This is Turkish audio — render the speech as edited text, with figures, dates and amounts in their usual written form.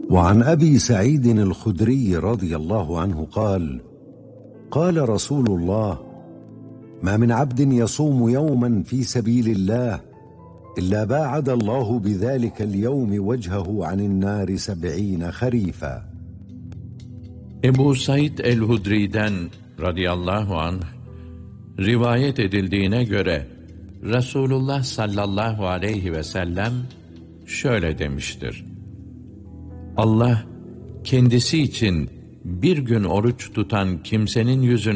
وعن أبي سعيد الخدري رضي الله عنه قال: قال رسول الله: ما من عبد يصوم يوما في سبيل الله إلا باعد الله بذلك اليوم وجهه عن النار 70 خريفا. Ebu Said el-Hudri'den radıyallahu anh rivayet edildiğine göre Resulullah sallallahu aleyhi ve sellem şöyle demiştir: Allah kendisi için bir gün oruç tutan kimsenin yüzünü